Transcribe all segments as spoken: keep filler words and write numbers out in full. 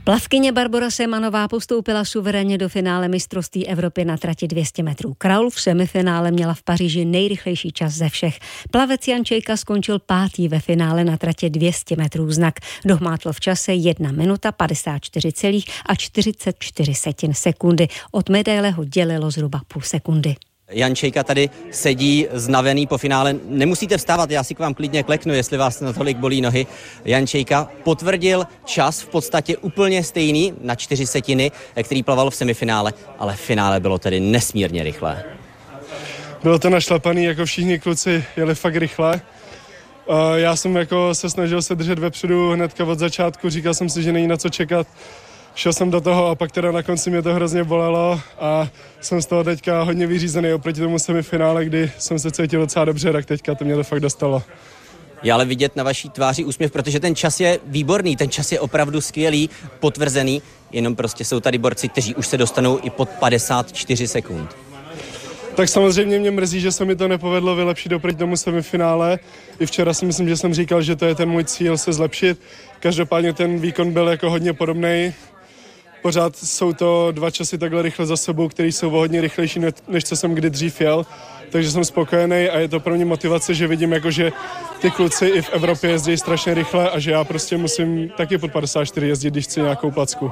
Plavkyně Barbora Semanová postoupila suverénně do finále mistrovství Evropy na trati dvě stě metrů kraul. V semifinále měla v Paříži nejrychlejší čas ze všech. Plavec Jan Čejka skončil pátý ve finále na tratě dvě stě metrů znak. Dohmátl v čase jedna minuta padesát čtyři celá čtyřicet čtyři sekundy. Od medaile ho dělilo zhruba půl sekundy. Jan Čejka tady sedí znavený po finále. Nemusíte vstávat, já si k vám klidně kleknu, jestli vás natolik bolí nohy. Jan Čejka potvrdil čas v podstatě úplně stejný na čtyři setiny, který plaval v semifinále, ale v finále bylo tedy nesmírně rychlé. Bylo to našlapaný, jako všichni kluci jeli fakt rychle. Já jsem jako se snažil se držet vepředu hnedka od začátku, říkal jsem si, že není na co čekat. Šel jsem do toho a pak teda na konci mě to hrozně bolelo a jsem z toho teďka hodně vyřízený oproti tomu semifinále, kdy jsem se cítil docela dobře, tak teďka to mě to fakt dostalo. Je ale vidět na vaší tváři úsměv, protože ten čas je výborný, ten čas je opravdu skvělý, potvrzený, jenom prostě jsou tady borci, kteří už se dostanou i pod padesát čtyři sekund. Tak samozřejmě mě mrzí, že se mi to nepovedlo vylepšit oproti tomu semifinále. I včera si myslím, že jsem říkal, že to je ten můj cíl se zlepšit. Každopádně ten výkon byl jako hodně podobný. Pořád jsou to dva časy takhle rychle za sebou, které jsou hodně rychlejší, než co jsem kdy dřív jel. Takže jsem spokojený a je to pro mě motivace, že vidím, jako, že ty kluci i v Evropě jezdí strašně rychle a že já prostě musím taky pod padesát čtyři jezdit, když chci nějakou placku.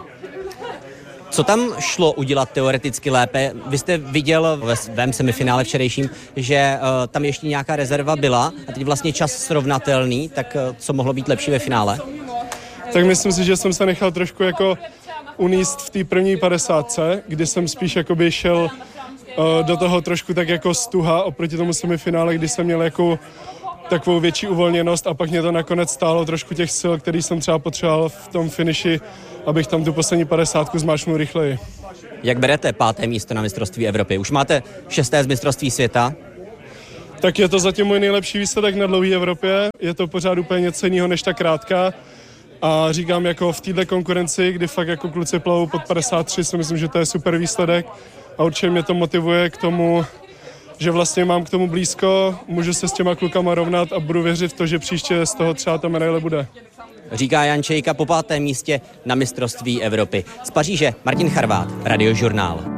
Co tam šlo udělat teoreticky lépe? Vy jste viděl ve svém semifinále včerejším, že uh, tam ještě nějaká rezerva byla a teď vlastně čas srovnatelný, tak uh, co mohlo být lepší ve finále? Tak myslím si, že jsem se nechal trošku jako uníst v té první padesátce, kdy jsem spíš jakoby šel uh, do toho trošku tak jako stuha oproti tomu semifinále, kdy jsem měl jako takovou větší uvolněnost a pak mě to nakonec stálo trošku těch sil, který jsem třeba potřeboval v tom finiši, abych tam tu poslední padesátku zmáčknul rychleji. Jak berete páté místo na mistrovství Evropy? Už máte šesté z mistrovství světa? Tak je to zatím můj nejlepší výsledek na dlouhé Evropě. Je to pořád úplně něco jiného než ta krátká. A říkám, jako v této konkurenci, kdy fakt jako kluci plavou pod padesát tři, si myslím, že to je super výsledek a určitě mě to motivuje k tomu, že vlastně mám k tomu blízko, můžu se s těma klukama rovnat a budu věřit v to, že příště z toho třeba ta medaile bude. Říká Jan Čejka po pátém místě na mistrovství Evropy. Z Paříže Martin Charvát, Radiožurnál.